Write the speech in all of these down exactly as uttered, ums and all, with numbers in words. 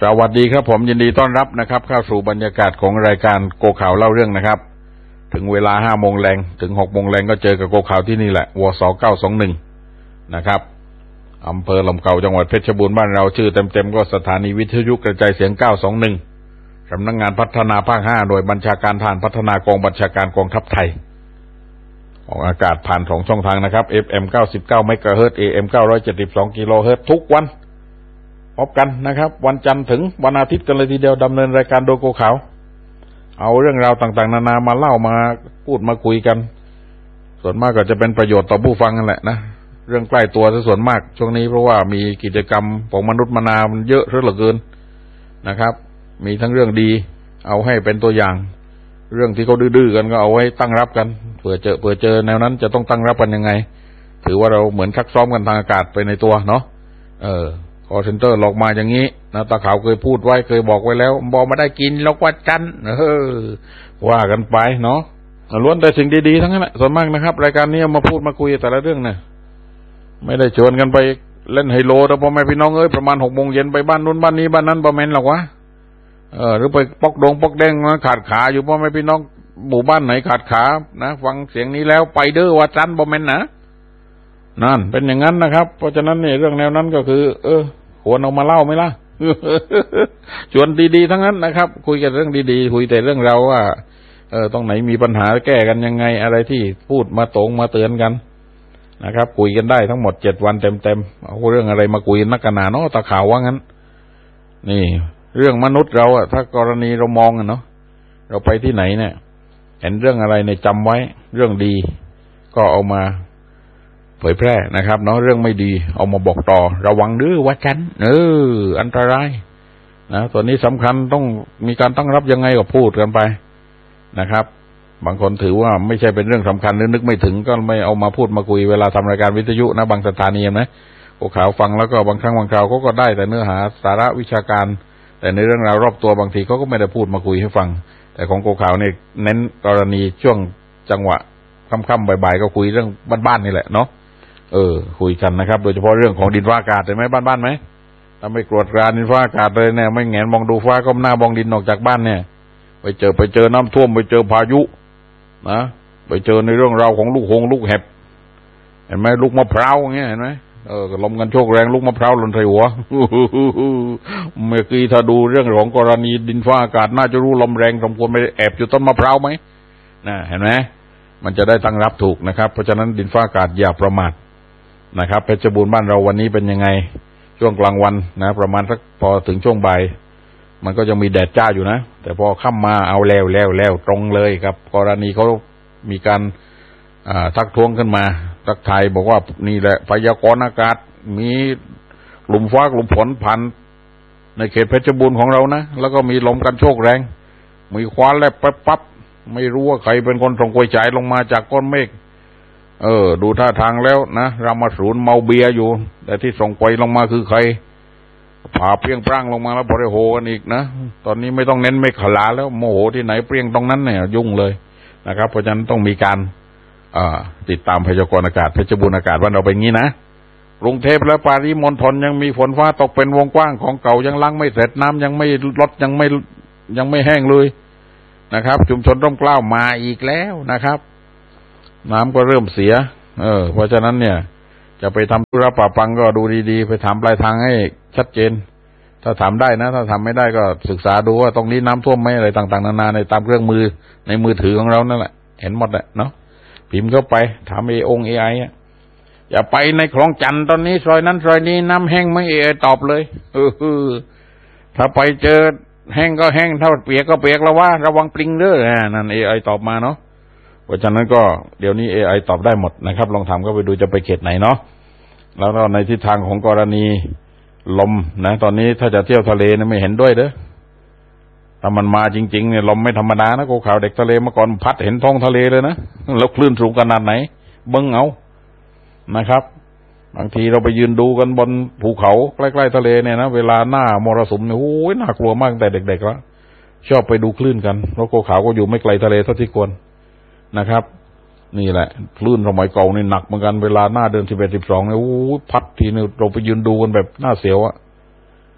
สวัสดีครับผมยินดีต้อนรับนะครับเข้าสู่บรรยากาศของรายการโกข่าวเล่าเรื่องนะครับถึงเวลาห้าโมงแรงถึงหกโมงแรงก็เจอกับโกข่าวที่นี่แหละวสเก้าสองหนึ่งนะครับอำเภอลำเก่าจังหวัดเพชรบูรณ์บ้านเราชื่อเต็มๆก็สถานีวิทยุกระจายเสียงเก้าสองหนึ่งสำนักงานพัฒนาภาคห้าโดยบัญชาการทหารพัฒนากองบัญชาการกองทัพไทยออกอากาศผ่านสองช่องทางนะครับ เอฟ เอ็ม เก้าสิบเก้า เมกะเฮิรตซ์ เอ เอ็ม เก้าร้อยเจ็ดสิบสอง กิโลเฮิรตซ์ทุกวันพบกันนะครับวันจันทร์ถึงวันอาทิตย์กันเลยทีเดียวดำเนินรายการโดยโกข่าวเอาเรื่องราวต่างๆนานามาเล่ามาพูดมาคุยกันส่วนมากก็จะเป็นประโยชน์ต่อผู้ฟังนั่นแหละนะเรื่องใกล้ตัวซะส่วนมากช่วงนี้เพราะว่ามีกิจกรรมของมนุษย์มนามันเยอะเหลือเกินนะครับมีทั้งเรื่องดีเอาให้เป็นตัวอย่างเรื่องที่เขาดื้อๆกันก็เอาไว้ตั้งรับกันเผื่อเจอเผื่อเจอแนวนั้นจะต้องตั้งรับกันยังไงถือว่าเราเหมือนซักซ้อมกันทางอากาศไปในตัวเนาะเออคอลเซ็นเตอร์หลอกมาอย่างนี้นะตาขาวเคยพูดไว้เคยบอกไว้แล้วบอกมาได้กินแล้วว่าจันเออว่ากันไปเนาะล้วนแต่สิ่งดีๆทั้งนั้นแหละส่วนมากนะครับรายการนี้มาพูดมาคุยแต่ละเรื่องเนี่ยไม่ได้ชวนกันไปเล่นไฮโลแต่พ่อแม่พี่น้องเอ้ยประมาณหกโมงเย็นไปบ้านนู้นบ้านนี้บ้านนั้นบ่แม่นหรอกวะเออหรือไปปอกดงปอกแดงนะขาดขาอยู่พ่อแม่พี่น้องหมู่บ้านไหนขาดขานะฟังเสียงนี้แล้วไปเด้อว่าจันบ่แม่นนะนั่นเป็นอย่างนั้นนะครับเพราะฉะนั้นเนี่ยเรื่องแนวนั้นก็คือเออควรเอามาเล่าไหมล่ะ ชวนดีๆทั้งนั้นนะครับคุยกันเรื่องดีๆคุยแต่เรื่องเราว่าเออตรงไหนมีปัญหาแก้กันยังไงอะไรที่พูดมาตรงมาเตือนกันนะครับคุยกันได้ทั้งหมดเจ็ดวันเต็มๆเอาเรื่องอะไรมาคุยนักกันหนาเนาะตาข่าวว่างั้นนี่เรื่องมนุษย์เราอะถ้ากรณีเรามองอะเนาะเราไปที่ไหนเนี่ยเห็นเรื่องอะไรเนี่ยจำไว้เรื่องดีก็เอามาเผยแพร่นะครับเนาะเรื่องไม่ดีเอามาบอกต่อระวังดื้อว่าฉันเอออันตรายนะตัวนี้สำคัญต้องมีการตั้งรับยังไงก็พูดกันไปนะครับบางคนถือว่าไม่ใช่เป็นเรื่องสำคัญหรือนึกไม่ถึงก็ไม่เอามาพูดมาคุยเวลาทำรายการวิทยุนะบางสถานีนะโกข่าวฟังแล้วก็บางครั้งบางคราวเขาก็ได้แต่เนื้อหาสาระวิชาการแต่ในเรื่องราวรอบตัวบางทีเขาก็ไม่ได้พูดมาคุยให้ฟังแต่ของโกข่าวเนี่ยเน้นกรณีช่วงจังหวะค่ำๆบ่ายๆก็คุยเรื่องบ้านๆนี่แหละเนาะเออคุยกันนะครับโดยเฉพาะเรื่องของดินฟ้าอากาศเห็นไหมบ้านๆไหมถ้าไม่กรวดกรานดินฟ้าอากาศเลยเนี่ยไม่แงนมองดูฟ้าก้มหน้ามองดินออกจากบ้านเนี่ยไปเจอไปเจอน้ำท่วมไปเจอพายุนะไปเจอในเรื่องราวของลูกหงลูกเห็บเห็นไหมลูกมะพร้าวอย่างเงี้ยเห็นไหมเออลมกันโชกแรงลูกมะพร้าวหล่นใส่หัวเมื่อกี้ถ้าดูเรื่องของกรณีดินฟ้าอากาศน่าจะรู้ลมแรงสมควรไปแอบอยู่ต้นมะพร้าวไหมนะเห็นไหมมันจะได้ตั้งรับถูกนะครับเพราะฉะนั้นดินฟ้าอากาศอย่าประมาทนะครับเพชรบูรณ์บ้านเราวันนี้เป็นยังไงช่วงกลางวันนะประมาณสักพอถึงช่วงบ่ายมันก็ยังมีแดดจ้าอยู่นะแต่พอค่ำมาเอาแล้วแล้วแล้วตรงเลยครับกรณีเขามีการทักท้วงขึ้นมาทักทายบอกว่านี่แหละพยากรณ์อากาศมีกลุ่มฟ้ากลุ่มฝนผ่านในเขตเพชรบูรณ์ของเรานะแล้วก็มีลมกันโชกแรงมีคว้าแลบปั๊บปั๊บไม่รู้ว่าใครเป็นคนส่งกล้วยฉายลงมาจากก้อนเมฆเออดูท่าทางแล้วนะรามาสูนเมาเบียอยู่แต่ที่ส่งไปลงมาคือใครผ่าเปรี้ยงปร้างลงมาแล้วบริโภกันอีกนะตอนนี้ไม่ต้องเน้นไม่ขลาแล้วโมโหที่ไหนเปรี้ยงตรงนั้นเนี่ยยุ่งเลยนะครับเพราะฉะนั้นต้องมีการติดตามพยากรณ์อากาศเพชรบูรณ์อากาศวันเราเป็นงี้นะกรุงเทพและปริมณฑลยังมีฝนฟ้าตกเป็นวงกว้างของเก่ายังล้างไม่เสร็จน้ำยังไม่ลดยังไม่ยังไม่แห้งเลยนะครับชุมชนร่มเกล้ามาอีกแล้วนะครับน้ำก็เริ่มเสียเออเพราะฉะนั้นเนี่ยจะไปทำธุระป่าปังก็ดูดีๆไปถามปลายทางให้ชัดเจนถ้าถามได้นะถ้าทำไม่ได้ก็ศึกษาดูว่าตรงนี้น้ำท่วมไหมอะไรต่างๆนานาในตามเครื่องมือในมือถือของเรานั่นแหละเห็นหมดแหละเนาะพิมพ์เข้าไปถามเอองเอไออย่าไปในคลองจันทร์ตอนนี้ซอยนั้นซอยนี้น้ำแห้งไม่เอไอตอบเลยเออถ้าไปเจอแห้งก็แห้งถ้าเปียกก็เปียกแล้วว่าระวังปลิงเด้อนั่น เอ ไอ ตอบมาเนาะเพราะฉะนั้นก็เดี๋ยวนี้ เอ ไอ ตอบได้หมดนะครับลองถามก็ไปดูจะไปเขตไหนเนาะแล้วก็ในทิศทางของกรณีลมนะตอนนี้ถ้าจะเที่ยวทะเลเนี่ยไม่เห็นด้วยเด้อถ้ามันมาจริงๆเนี่ยลมไม่ธรรมดานะโกข่าวเด็กทะเลเมื่อก่อนพัดเห็นท้องทะเลเลยนะแล้วคลื่นสูงขนาดไหนเบิ่งเอานะครับบางทีเราไปยืนดูกันบนภูเขาใกล้ๆทะเลเนี่ยนะเวลาหน้ามรสุมเนี่ยโอ้ยน่ากลัวมากแต่เด็กๆแล้วชอบไปดูคลื่นกันเพราะโกข่าวก็อยู่ไม่ไกลทะเลเท่าที่ควรนะครับนี่แหละคลื่นสมัยเก่านี่หนักเหมือนกันเวลาหน้าเดือนสิบเอ็ด สิบสองเนี่ยโอ้พัดทีนึงเราไปยืนดูกันแบบน่าเสียวอะ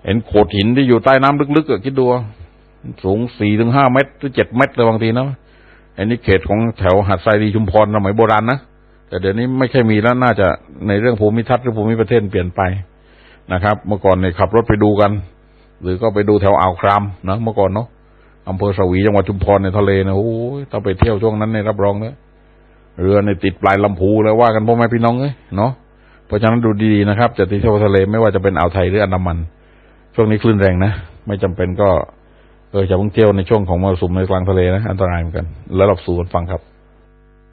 เห็นโขดหินที่อยู่ใต้น้ำลึกๆอะคิดดูสูงสี่ถึงห้าเมตรหรือเจ็ดเมตรเลยบางทีนะอันนี้เขตของแถวหาดทรายดีชุมพรสมัยโบราณนะแต่เดี๋ยวนี้ไม่ใช่มีแล้วน่าจะในเรื่องภูมิทัศน์หรือภูมิประเทศเปลี่ยนไปนะครับเมื่อก่อนเนี่ยขับรถไปดูกันหรือก็ไปดูแถวอ่าวครามนะเมื่อก่อนเนาะอำเภอสวีจังหวัดชุมพรในทะเลนะโอ้ยถ้าไปเที่ยวช่วงนั้นเนี่ยรับรองเนอะเรือในติดปลายลำพูแล้วว่ากันพ่อแม่พี่น้องเอ้ยเนาะเพราะฉะนั้นดูดีๆนะครับจะไปเที่ยวทะเลไม่ว่าจะเป็นอ่าวไทยหรืออันดามันช่วงนี้คลื่นแรงนะไม่จำเป็นก็เออจะเพิ่งเที่ยวในช่วงของมรสุมในกลางทะเลนะอันตรายเหมือนกันแล้วรับสู่กันฟังครับ